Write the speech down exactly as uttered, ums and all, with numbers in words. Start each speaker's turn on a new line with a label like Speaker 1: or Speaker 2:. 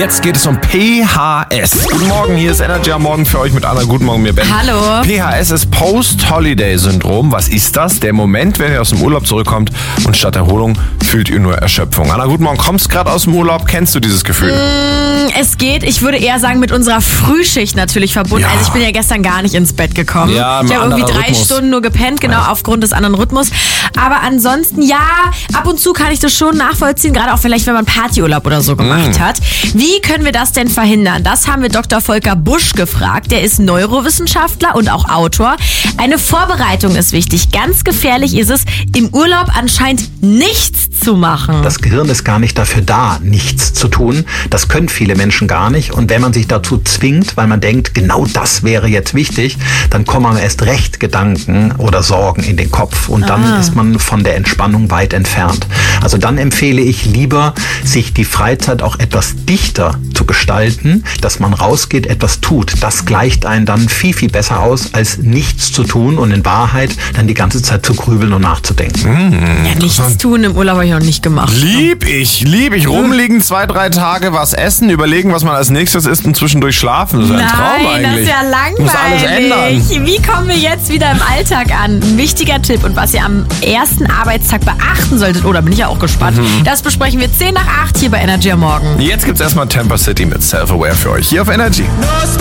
Speaker 1: Jetzt geht es um P H S. Guten Morgen, hier ist Energy am Morgen für euch mit Anna. Guten Morgen, mir Ben.
Speaker 2: Hallo.
Speaker 1: P H S ist Post-Holiday-Syndrom. Was ist das? Der Moment, wenn ihr aus dem Urlaub zurückkommt und statt Erholung fühlt ihr nur Erschöpfung. Anna, guten Morgen. Kommst gerade aus dem Urlaub? Kennst du dieses Gefühl?
Speaker 2: Mm, es geht. Ich würde eher sagen, mit unserer Frühschicht natürlich verbunden.
Speaker 1: Ja.
Speaker 2: Also ich bin ja gestern gar nicht ins Bett gekommen.
Speaker 1: Ja,
Speaker 2: ich habe irgendwie drei
Speaker 1: Rhythmus.
Speaker 2: Stunden nur gepennt, genau,
Speaker 1: Ja.
Speaker 2: aufgrund des anderen Rhythmus. Aber ansonsten, ja, ab und zu kann ich das schon nachvollziehen, gerade auch vielleicht, wenn man Partyurlaub oder so gemacht
Speaker 1: Mm.
Speaker 2: hat. Wie können wir das denn verhindern? Das haben wir Doktor Volker Busch gefragt. Der ist Neurowissenschaftler und auch Autor. Eine Vorbereitung ist wichtig. Ganz gefährlich ist es, im Urlaub anscheinend nichts zu machen.
Speaker 3: Das Gehirn ist gar nicht dafür da, nichts zu tun. Das können viele Menschen gar nicht. Und wenn man sich dazu zwingt, weil man denkt, genau das wäre jetzt wichtig, dann kommen einem erst recht Gedanken oder Sorgen in den Kopf. Und dann
Speaker 2: Ah.
Speaker 3: ist man von der Entspannung weit entfernt. Also dann empfehle ich lieber, sich die Freizeit auch etwas dichter zu gestalten, dass man rausgeht, etwas tut. Das gleicht einen dann viel, viel besser aus, als nichts zu tun und in Wahrheit dann die ganze Zeit zu grübeln und nachzudenken.
Speaker 2: Ja, nichts tun im Urlaub habe ich noch nicht gemacht.
Speaker 1: Lieb ich, lieb ich. Rumliegen, zwei, drei Tage was essen, überlegen, was man als nächstes isst und zwischendurch schlafen. Das ist ein Traum
Speaker 2: Nein, das
Speaker 1: eigentlich.
Speaker 2: ist ja langweilig.
Speaker 1: Muss alles ändern.
Speaker 2: Wie kommen wir jetzt wieder im Alltag an? Ein wichtiger Tipp und was ihr am ersten Arbeitstag beachten solltet, oh, da bin ich ja auch gespannt.
Speaker 1: Mhm.
Speaker 2: Das besprechen wir zehn nach acht hier bei Energy am Morgen.
Speaker 1: Jetzt gibt's erstmal Temper City mit Self-Aware für euch hier auf Energy.